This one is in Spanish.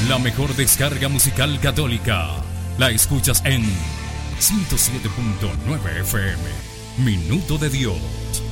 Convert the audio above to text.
La mejor descarga musical católica la escuchas en 107.9 FM. Minuto de Dios.